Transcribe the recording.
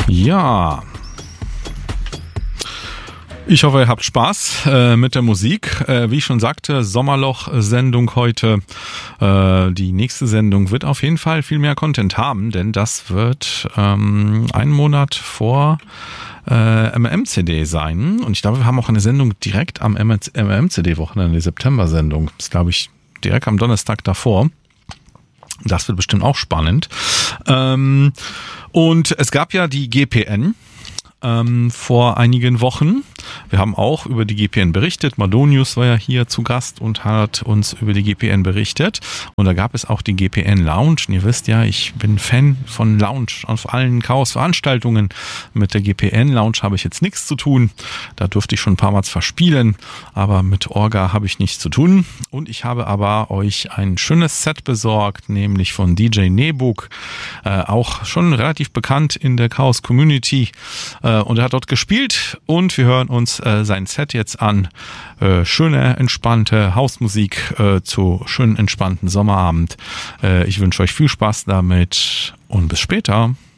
Ja, ich hoffe, ihr habt Spaß mit der Musik. Wie ich schon sagte, Sommerloch-Sendung heute. Die nächste Sendung wird auf jeden Fall viel mehr Content haben, denn das wird einen Monat vor MMCD sein. Und ich glaube, wir haben auch eine Sendung direkt am MMCD-Wochenende, die September-Sendung. Das ist, glaube ich, direkt am Donnerstag davor. Das wird bestimmt auch spannend. Und es gab ja die GPN vor einigen Wochen. Wir haben auch über die GPN berichtet. Madonius war ja hier zu Gast und hat uns über die GPN berichtet. Und da gab es auch die GPN Lounge. Und ihr wisst ja, ich bin Fan von Lounge auf allen Chaos-Veranstaltungen. Mit der GPN Lounge habe ich jetzt nichts zu tun. Da durfte ich schon ein paar Mal verspielen, aber mit Orga habe ich nichts zu tun. Und ich habe aber euch ein schönes Set besorgt, nämlich von DJ Nebuk, auch schon relativ bekannt in der Chaos-Community. Und er hat dort gespielt und wir hören uns sein Set jetzt an. Schöne, entspannte Hausmusik zu schönen, entspannten Sommerabend. Ich wünsche euch viel Spaß damit und bis später.